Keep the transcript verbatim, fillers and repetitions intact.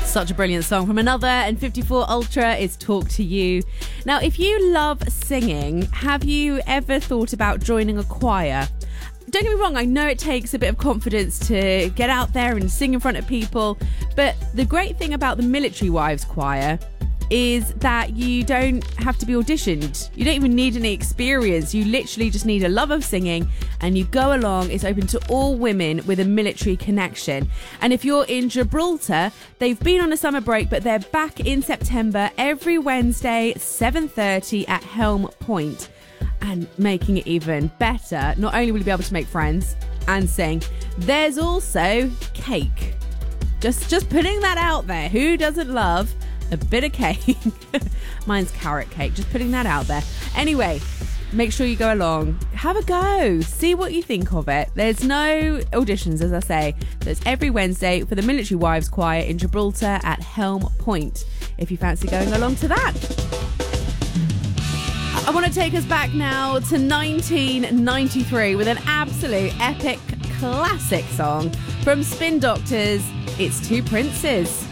Such a brilliant song from Another and fifty-four Ultra is Talk to You. Now, if you love singing, have you ever thought about joining a choir? Don't get me wrong, I know it takes a bit of confidence to get out there and sing in front of people, but the great thing about the Military Wives Choir is that you don't have to be auditioned. You don't even need any experience. You literally just need a love of singing and you go along. It's open to all women with a military connection. And if you're in Gibraltar, they've been on a summer break, but they're back in September every Wednesday, seven thirty at Helm Point. And making it even better, not only will you be able to make friends and sing, there's also cake. Just, just putting that out there. Who doesn't love a bit of cake? Mine's carrot cake. Just putting that out there. Anyway, make sure you go along. Have a go. See what you think of it. There's no auditions, as I say. There's every Wednesday for the Military Wives Choir in Gibraltar at Helm Point, if you fancy going along to that. I want to take us back now to nineteen ninety-three with an absolute epic classic song from Spin Doctors. It's Two Princes.